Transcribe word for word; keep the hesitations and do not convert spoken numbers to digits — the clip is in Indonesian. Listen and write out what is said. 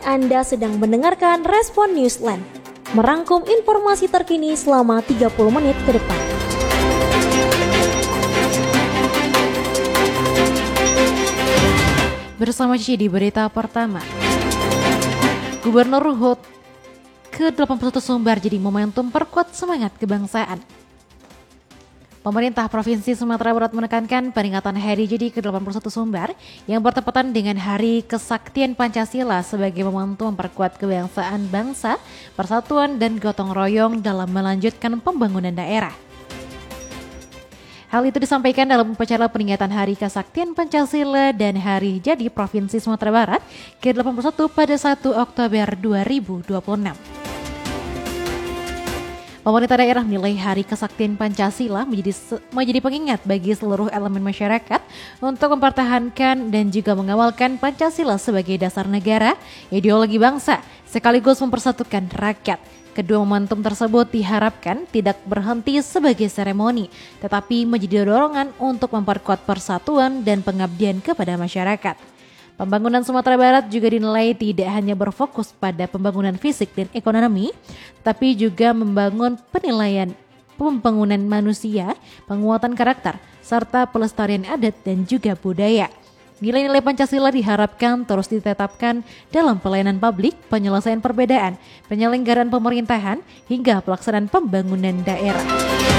Anda sedang mendengarkan Respon Newsland, merangkum informasi terkini selama tiga puluh menit ke depan. Bersama Cici di berita pertama, Gubernur H U T ke delapan puluh satu Sumbar jadi momentum perkuat semangat kebangsaan. Pemerintah Provinsi Sumatera Barat menekankan peringatan Hari Jadi ke delapan puluh satu Sumbar yang bertepatan dengan Hari Kesaktian Pancasila sebagai momentum memperkuat kebangsaan bangsa, persatuan dan gotong royong dalam melanjutkan pembangunan daerah. Hal itu disampaikan dalam upacara peringatan Hari Kesaktian Pancasila dan Hari Jadi Provinsi Sumatera Barat ke delapan puluh satu pada satu Oktober dua ribu dua puluh enam. Pemerintah daerah menilai Hari Kesaktian Pancasila menjadi menjadi pengingat bagi seluruh elemen masyarakat untuk mempertahankan dan juga mengawalkan Pancasila sebagai dasar negara, ideologi bangsa, sekaligus mempersatukan rakyat. Kedua momentum tersebut diharapkan tidak berhenti sebagai seremoni, tetapi menjadi dorongan untuk memperkuat persatuan dan pengabdian kepada masyarakat. Pembangunan Sumatera Barat juga dinilai tidak hanya berfokus pada pembangunan fisik dan ekonomi, tapi juga membangun penilaian pembangunan manusia, penguatan karakter, serta pelestarian adat dan juga budaya. Nilai-nilai Pancasila diharapkan terus ditetapkan dalam pelayanan publik, penyelesaian perbedaan, penyelenggaraan pemerintahan, hingga pelaksanaan pembangunan daerah.